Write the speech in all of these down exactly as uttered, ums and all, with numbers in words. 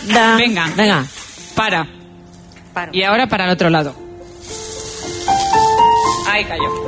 da. Venga. Venga. Para. Paro. Y ahora para el otro lado. Ahí cayó.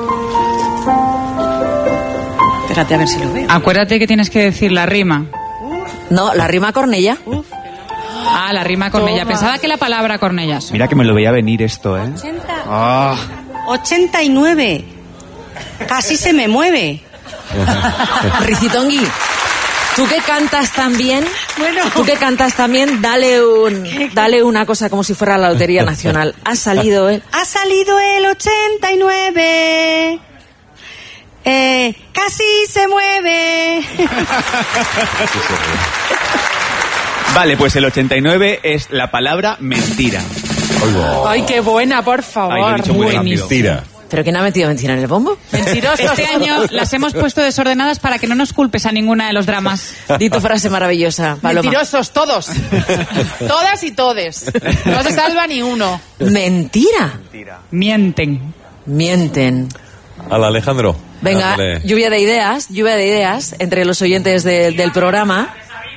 Espérate a ver si lo veo. Acuérdate que tienes que decir la rima. No, la rima Cornella. Ah, la rima Cornella. Toma. Pensaba que la palabra Cornellas. Mira que me lo veía venir esto, ¿eh? ochenta. Ah. ochenta y nueve. Casi se me mueve. Ricitongui, tú que cantas tan bien, Bueno. tú que cantas tan bien, dale un, dale una cosa como si fuera la Lotería Nacional. Ha salido el... Ha salido el ochenta y nueve. Eh, casi se mueve. Vale, pues el ochenta y nueve es la palabra mentira. Ay, qué buena, por Ay, lo he favor. dicho muy rápido. Mentira. ¿Pero quién ha metido mentira en el bombo? Mentirosos. Este año las hemos puesto desordenadas para que no nos culpes a ninguna de los dramas. Di tu frase maravillosa, Paloma. Mentirosos, todos. Todas y todes. No se salva ni uno. Mentira. Mienten. Mienten. Al Alejandro. Venga, Ándale. lluvia de ideas, lluvia de ideas entre los oyentes de- del programa.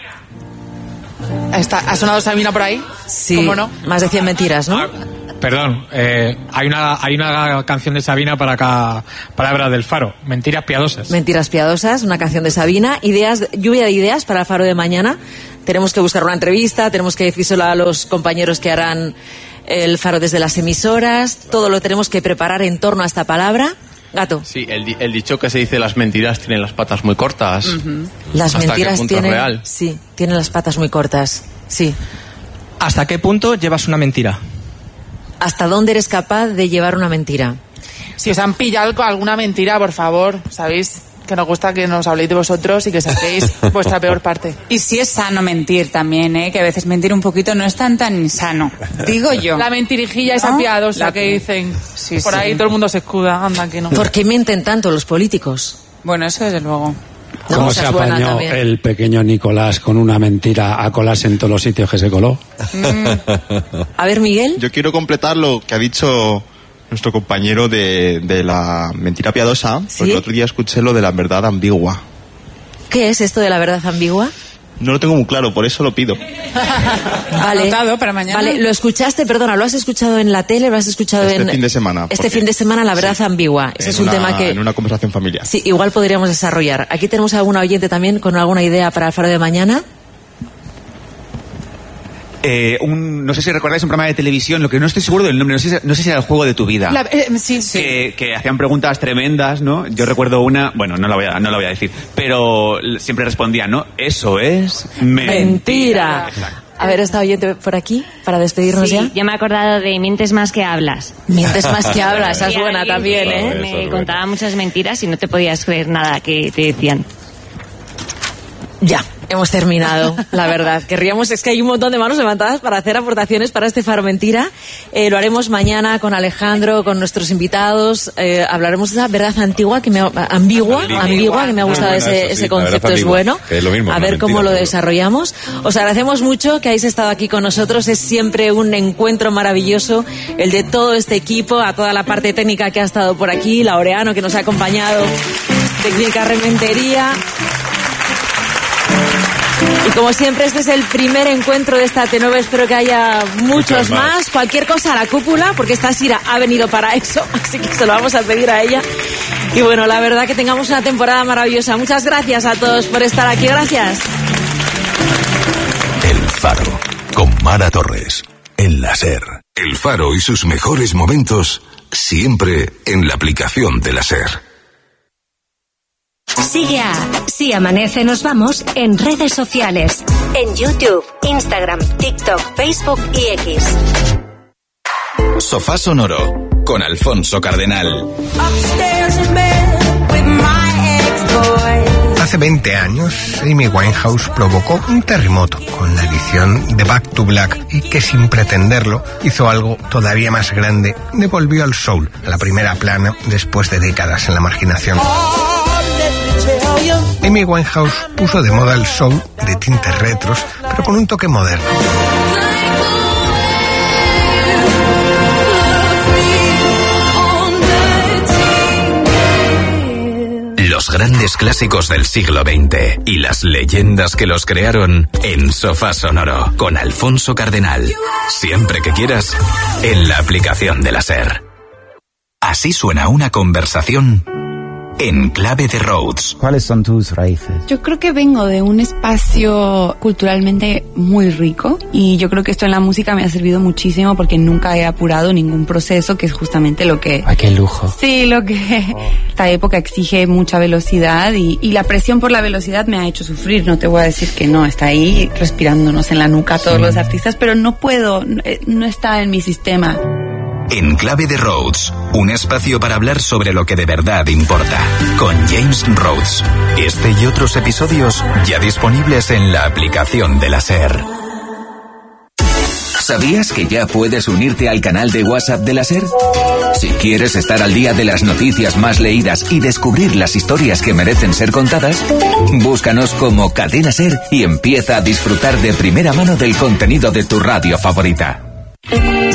Está, ¿Ha sonado Sabina por ahí? Sí, ¿Cómo no? más de cien mentiras, ¿no? Perdón, eh, hay una hay una canción de Sabina para cada palabra del Faro, mentiras piadosas. Mentiras piadosas, una canción de Sabina, ideas, lluvia de ideas para el Faro de mañana. Tenemos que buscar una entrevista, tenemos que decírselo a los compañeros que harán el Faro desde las emisoras, todo lo tenemos que preparar en torno a esta palabra. Gato, Sí, el, di- el dicho que se dice las mentiras tienen las patas muy cortas. las ¿Hasta qué mentiras punto es tienen, real? sí, tienen las patas muy cortas, sí. ¿Hasta qué punto llevas una mentira? ¿Hasta dónde eres capaz de llevar una mentira? Si os han pillado con alguna mentira, por favor, sabéis que nos gusta que nos habléis de vosotros y que saquéis vuestra peor parte. Y si es sano mentir también, ¿eh? Que a veces mentir un poquito no es tan tan sano. Digo yo. La mentirijilla esa ¿No? piadosa La- que dicen. Sí, por sí. ahí todo el mundo se escuda, anda que no. ¿Por qué mienten tanto los políticos? Bueno, eso desde luego. No, ¿Cómo esa se es buena apañó también. el pequeño Nicolás con una mentira a colarse en todos los sitios que se coló? A ver, Miguel. Yo quiero completar lo que ha dicho nuestro compañero de, de la mentira piadosa, ¿Sí? porque el otro día escuché lo de la verdad ambigua. ¿Qué es esto de la verdad ambigua? No lo tengo muy claro, por eso lo pido. Vale. Anotado para mañana. Vale, lo escuchaste, perdona, ¿lo has escuchado en la tele? ¿Lo has escuchado Este en...? fin de semana, Este porque- fin de semana, la verdad Sí. ambigua. Ese En es un una- tema que... En una conversación familiar. Sí, igual podríamos desarrollar. Aquí tenemos a alguna oyente también con alguna idea para el Faro de mañana. Eh, un, no sé si recordáis un programa de televisión, lo que no estoy seguro del nombre, no sé, si- no sé si era el juego de tu vida. La- eh, sí, sí. Que, que hacían preguntas tremendas, ¿no? Yo recuerdo una, bueno, no la voy a, no la voy a decir, pero l- siempre respondía, ¿no? Eso es mentira. Mentira. Exacto. A ver, esta oyente por aquí, para despedirnos Sí, ya. yo me he acordado de mientes más que hablas. Mientes más que hablas, esa es Y buena alguien también, que ¿eh? Eso es Me bueno. contaba muchas mentiras y no te podías creer nada que te decían. Ya, hemos terminado, la verdad. Querríamos, es que hay un montón de manos levantadas para hacer aportaciones para este Faro Mentira. Eh, lo haremos mañana con Alejandro, con nuestros invitados. Eh, hablaremos de esa verdad antigua, que me ha- ambigua, Ambigua. ambigua, que me ha Muy gustado buena, ese, eso sí, ese la concepto, verdad es ambigua, bueno. que es lo mismo, A una ver cómo mentira, lo pero- desarrollamos. Os agradecemos mucho que hayáis estado aquí con nosotros. Es siempre un encuentro maravilloso el de todo este equipo, a toda la parte técnica que ha estado por aquí, Laureano que nos ha acompañado, Técnica Rementería. Y como siempre, este es el primer encuentro de esta T nueve. Espero que haya muchos Muchos más. más. Cualquier cosa a la cúpula, porque esta Sira ha venido para eso, así que se lo vamos a pedir a ella. Y bueno, la verdad que tengamos una temporada maravillosa. Muchas gracias a todos por estar aquí. Gracias. El Faro, con Mara Torres, en la SER. El Faro y sus mejores momentos, siempre en la aplicación de la SER. Sigue a Si Amanece Nos Vamos en redes sociales. En YouTube, Instagram, TikTok, Facebook y X. Sofá Sonoro, con Alfonso Cardenal. Hace veinte años, Amy Winehouse provocó un terremoto con la edición de Back to Black y que sin pretenderlo hizo algo todavía más grande, devolvió al soul a la primera plana después de décadas en la marginación. Amy Winehouse puso de moda el soul de tintes retros, pero con un toque moderno. Los Los grandes clásicos del siglo veinte y las leyendas que los crearon en Sofá Sonoro con Alfonso Cardenal. Siempre que quieras, en la aplicación de la SER. Así suena una conversación en clave de Rhodes. ¿Cuáles son tus raíces? Yo creo que vengo de un espacio culturalmente muy rico y yo creo que esto en la música me ha servido muchísimo porque nunca he apurado ningún proceso, que es justamente lo que... ¡Ay, qué lujo! Sí, lo que oh. esta época exige mucha velocidad y, y la presión por la velocidad me ha hecho sufrir. No te voy a decir que no, está ahí respirándonos en la nuca todos sí. los artistas, pero no puedo, no está en mi sistema. En clave de Rhodes, un espacio para hablar sobre lo que de verdad importa, con James Rhodes. Este y otros episodios ya disponibles en la aplicación de la SER. ¿Sabías que ya puedes unirte al canal de WhatsApp de la SER? Si quieres estar al día de las noticias más leídas y descubrir las historias que merecen ser contadas, búscanos como Cadena SER y empieza a disfrutar de primera mano del contenido de tu radio favorita.